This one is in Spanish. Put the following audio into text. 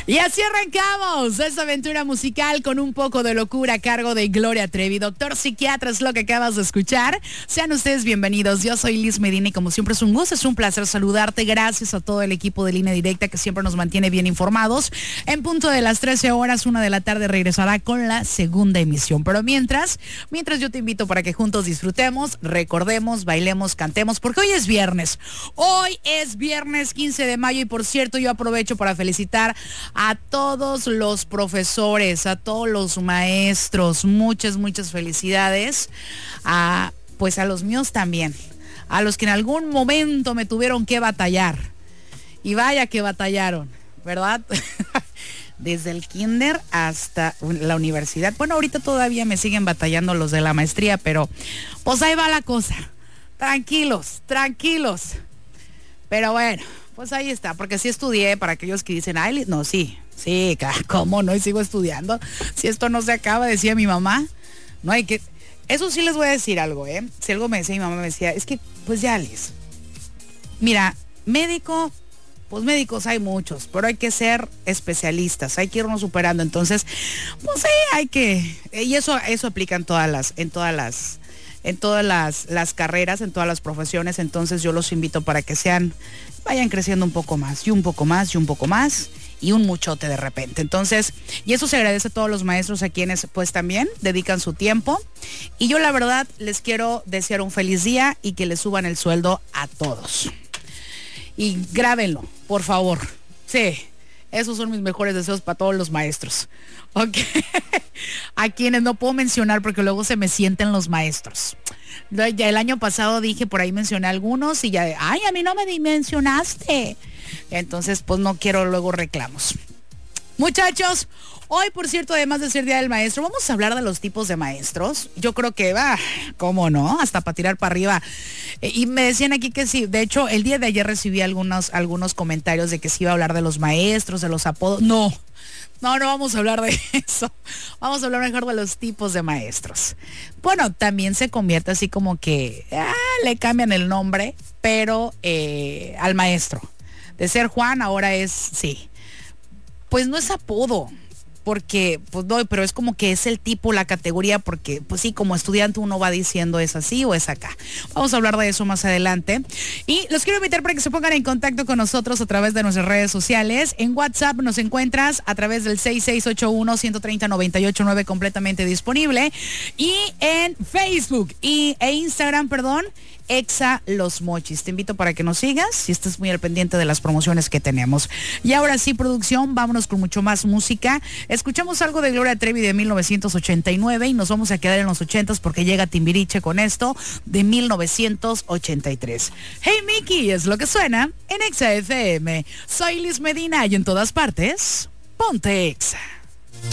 Y así arrancamos esta aventura musical con un poco de locura a cargo de Gloria Trevi. Doctor Psiquiatra es lo que acabas de escuchar. Sean ustedes bienvenidos. Yo soy Liz Medina y como siempre es un gusto, es un placer saludarte. Gracias a todo el equipo de Línea Directa que siempre nos mantiene bien informados. En punto de las 13 horas, 1 de la tarde, regresará con la segunda emisión. Pero mientras yo te invito para que juntos disfrutemos, recordemos, bailemos, cantemos, porque hoy es viernes. Hoy es viernes 15 de mayo y por cierto yo aprovecho para felicitar a todos los profesores, a todos los maestros. Muchas felicidades. Pues a los míos también. A los que en algún momento me tuvieron que batallar. Y vaya que batallaron, ¿verdad? Desde el kinder hasta la universidad. Bueno, ahorita todavía me siguen batallando los de la maestría, pero pues ahí va la cosa. Tranquilos. Pero bueno, pues ahí está, porque sí estudié, para aquellos que dicen, ay, no, sí, ¿cómo no? Y sigo estudiando. Si esto no se acaba, decía mi mamá, no hay que... Eso sí les voy a decir algo, ¿eh? Si algo me decía mi mamá, me decía, es que, pues ya, Liz, mira, médicos hay muchos, pero hay que ser especialistas, hay que irnos superando. Entonces, pues sí, hay que... Y eso aplica en todas las carreras, en todas las profesiones. Entonces yo los invito para que vayan creciendo un poco más, y un poco más, y un poco más, y un muchote de repente. Entonces, y eso se agradece a todos los maestros a quienes pues también dedican su tiempo. Y yo la verdad les quiero desear un feliz día y que les suban el sueldo a todos. Y grábenlo, por favor. Sí, esos son mis mejores deseos para todos los maestros. Ok. A quienes no puedo mencionar porque luego se me sienten los maestros. Ya el año pasado dije, por ahí mencioné algunos y ya, ay, a mí no me mencionaste. Entonces, pues no quiero luego reclamos. Muchachos, hoy, por cierto, además de ser Día del Maestro, vamos a hablar de los tipos de maestros. Yo creo que ¿cómo no? Hasta para tirar para arriba. Y me decían aquí que sí. De hecho, el día de ayer recibí algunos comentarios de que se iba a hablar de los maestros, de los apodos. No vamos a hablar de eso. Vamos a hablar mejor de los tipos de maestros. Bueno, también se convierte así como que le cambian el nombre, pero al maestro. De ser Juan, ahora es, sí. Pues no es apodo, porque, pues no, pero es como que es el tipo, la categoría, porque, pues sí, como estudiante uno va diciendo es así o es acá. Vamos a hablar de eso más adelante. Y los quiero invitar para que se pongan en contacto con nosotros a través de nuestras redes sociales. En WhatsApp nos encuentras a través del 6681-130-989 completamente disponible. Y en Facebook e Instagram, Exa Los Mochis. Te invito para que nos sigas y estés muy al pendiente de las promociones que tenemos. Y ahora sí, producción, vámonos con mucho más música. Escuchamos algo de Gloria Trevi de 1989 y nos vamos a quedar en los 80s porque llega Timbiriche con esto de 1983. Hey Mickey, es lo que suena en Exa FM. Soy Liz Medina y en todas partes, ponte Exa.